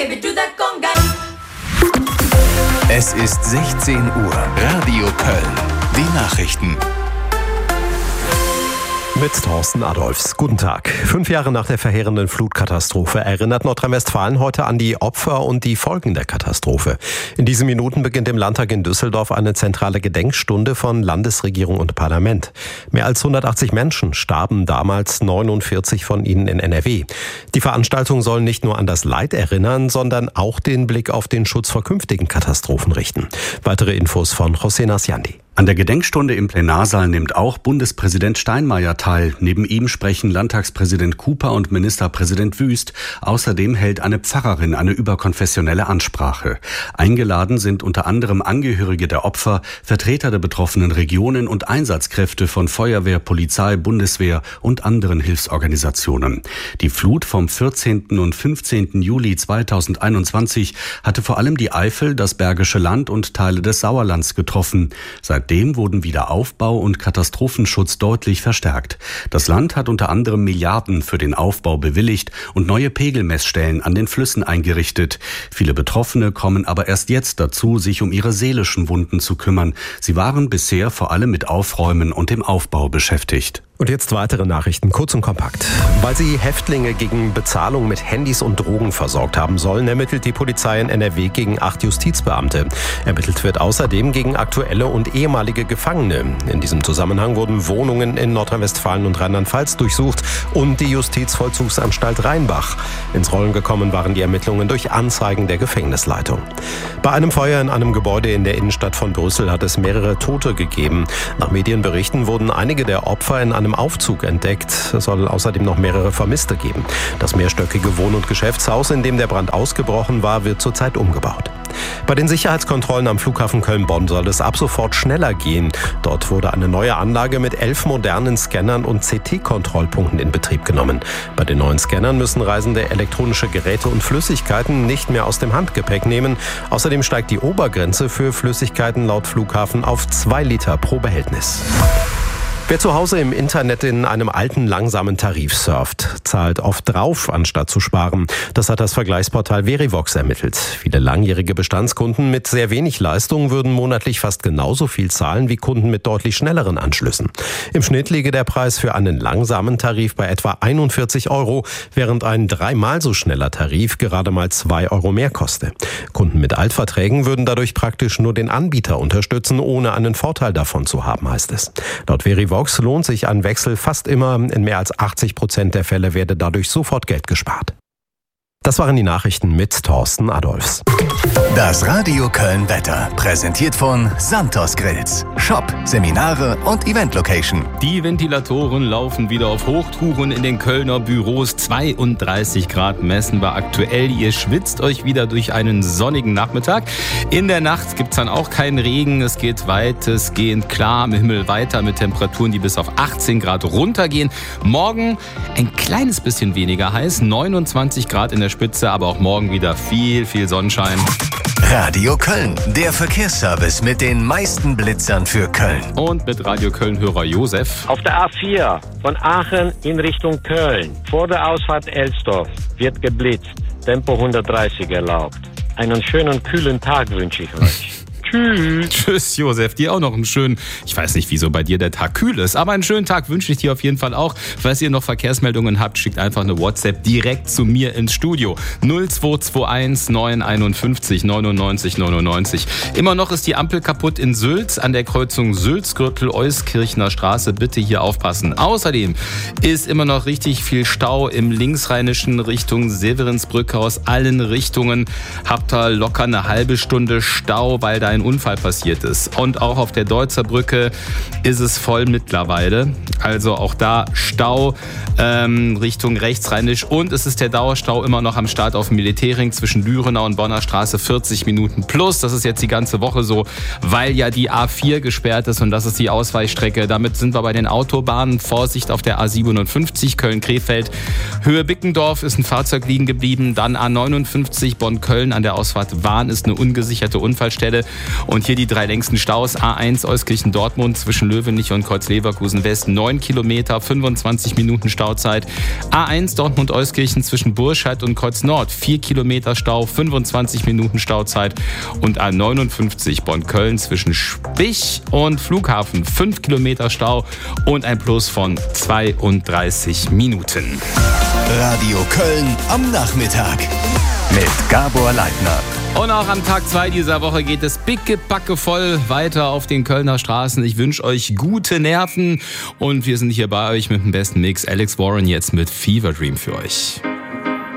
Es ist 16 Uhr. Radio Köln. Die Nachrichten. Mit Thorsten Adolfs. Guten Tag. 5 Jahre nach der verheerenden Flutkatastrophe erinnert Nordrhein-Westfalen heute an die Opfer und die Folgen der Katastrophe. In diesen Minuten beginnt im Landtag in Düsseldorf eine zentrale Gedenkstunde von Landesregierung und Parlament. Mehr als 180 Menschen starben damals, 49 von ihnen in NRW. Die Veranstaltung soll nicht nur an das Leid erinnern, sondern auch den Blick auf den Schutz vor künftigen Katastrophen richten. Weitere Infos von José Nasciandi. An der Gedenkstunde im Plenarsaal nimmt auch Bundespräsident Steinmeier teil. Neben ihm sprechen Landtagspräsident Cooper und Ministerpräsident Wüst. Außerdem hält eine Pfarrerin eine überkonfessionelle Ansprache. Eingeladen sind unter anderem Angehörige der Opfer, Vertreter der betroffenen Regionen und Einsatzkräfte von Feuerwehr, Polizei, Bundeswehr und anderen Hilfsorganisationen. Die Flut vom 14. und 15. Juli 2021 hatte vor allem die Eifel, das Bergische Land und Teile des Sauerlands getroffen. Seitdem wurden Wiederaufbau und Katastrophenschutz deutlich verstärkt. Das Land hat unter anderem Milliarden für den Aufbau bewilligt und neue Pegelmessstellen an den Flüssen eingerichtet. Viele Betroffene kommen aber erst jetzt dazu, sich um ihre seelischen Wunden zu kümmern. Sie waren bisher vor allem mit Aufräumen und dem Aufbau beschäftigt. Und jetzt weitere Nachrichten, kurz und kompakt. Weil sie Häftlinge gegen Bezahlung mit Handys und Drogen versorgt haben sollen, ermittelt die Polizei in NRW gegen 8 Justizbeamte. Ermittelt wird außerdem gegen aktuelle und ehemalige Gefangene. In diesem Zusammenhang wurden Wohnungen in Nordrhein-Westfalen und Rheinland-Pfalz durchsucht und die Justizvollzugsanstalt Rheinbach. Ins Rollen gekommen waren die Ermittlungen durch Anzeigen der Gefängnisleitung. Bei einem Feuer in einem Gebäude in der Innenstadt von Brüssel hat es mehrere Tote gegeben. Nach Medienberichten wurden einige der Opfer in einem Aufzug entdeckt. Es soll außerdem noch mehrere Vermisste geben. Das mehrstöckige Wohn- und Geschäftshaus, in dem der Brand ausgebrochen war, wird zurzeit umgebaut. Bei den Sicherheitskontrollen am Flughafen Köln-Bonn soll es ab sofort schneller gehen. Dort wurde eine neue Anlage mit 11 modernen Scannern und CT-Kontrollpunkten in Betrieb genommen. Bei den neuen Scannern müssen Reisende elektronische Geräte und Flüssigkeiten nicht mehr aus dem Handgepäck nehmen. Außerdem steigt die Obergrenze für Flüssigkeiten laut Flughafen auf 2 Liter pro Behältnis. Wer zu Hause im Internet in einem alten, langsamen Tarif surft, zahlt oft drauf, anstatt zu sparen. Das hat das Vergleichsportal Verivox ermittelt. Viele langjährige Bestandskunden mit sehr wenig Leistung würden monatlich fast genauso viel zahlen wie Kunden mit deutlich schnelleren Anschlüssen. Im Schnitt liege der Preis für einen langsamen Tarif bei etwa 41 €, während ein 3-mal so schneller Tarif gerade mal 2 € mehr koste. Kunden mit Altverträgen würden dadurch praktisch nur den Anbieter unterstützen, ohne einen Vorteil davon zu haben, heißt es. Laut Verivox lohnt sich ein Wechsel fast immer. In mehr als 80% der Fälle werde dadurch sofort Geld gespart. Das waren die Nachrichten mit Thorsten Adolfs. Das Radio Köln Wetter, präsentiert von Santos Grills. Shop, Seminare und Event-Location. Die Ventilatoren laufen wieder auf Hochtouren in den Kölner Büros. 32 Grad messen wir aktuell. Ihr schwitzt euch wieder durch einen sonnigen Nachmittag. In der Nacht gibt es dann auch keinen Regen. Es geht weitestgehend klar am Himmel weiter mit Temperaturen, die bis auf 18 Grad runtergehen. Morgen ein kleines bisschen weniger heiß, 29 Grad in der Spitze, aber auch morgen wieder viel Sonnenschein. Radio Köln, der Verkehrsservice mit den meisten Blitzern für Köln. Und mit Radio Köln-Hörer Josef. Auf der A4 von Aachen in Richtung Köln, vor der Ausfahrt Elsdorf, wird geblitzt. Tempo 130 erlaubt. Einen schönen, kühlen Tag wünsche ich euch. Tschüss, Josef. Dir auch noch einen schönen, ich weiß nicht, wieso bei dir der Tag kühl ist, aber einen schönen Tag wünsche ich dir auf jeden Fall auch. Falls ihr noch Verkehrsmeldungen habt, schickt einfach eine WhatsApp direkt zu mir ins Studio. 0221 951 99 99. Immer noch ist die Ampel kaputt in Sülz an der Kreuzung Sülz-Gürtel-Euskirchener Straße. Bitte hier aufpassen. Außerdem ist immer noch richtig viel Stau im linksrheinischen Richtung Severinsbrücke aus allen Richtungen. Habt ihr locker eine halbe Stunde Stau, weil da ein Unfall passiert ist. Und auch auf der Deutzer Brücke ist es voll mittlerweile. Also auch da Stau Richtung rechtsrheinisch. Und es ist der Dauerstau immer noch am Start auf dem Militärring zwischen Lürenau und Bonner Straße 40 Minuten plus. Das ist jetzt die ganze Woche so, weil ja die A4 gesperrt ist und das ist die Ausweichstrecke. Damit sind wir bei den Autobahnen. Vorsicht auf der A57 Köln-Krefeld. Höhe Bickendorf ist ein Fahrzeug liegen geblieben. Dann A59 Bonn-Köln an der Ausfahrt Wahn ist eine ungesicherte Unfallstelle. Und hier die 3 längsten Staus. A1 Euskirchen-Dortmund zwischen Löwenich und Kreuz-Leverkusen West, 9 Kilometer, 25 Minuten Stauzeit. A1 Dortmund-Euskirchen zwischen Burscheid und Kreuz-Nord, 4 Kilometer Stau, 25 Minuten Stauzeit. Und A59 Bonn-Köln zwischen Spich und Flughafen, 5 Kilometer Stau und ein Plus von 32 Minuten. Radio Köln am Nachmittag mit Gabor Leitner. Und auch am Tag 2 dieser Woche geht es pickepacke voll weiter auf den Kölner Straßen. Ich wünsche euch gute Nerven und wir sind hier bei euch mit dem besten Mix. Alex Warren jetzt mit Fever Dream für euch.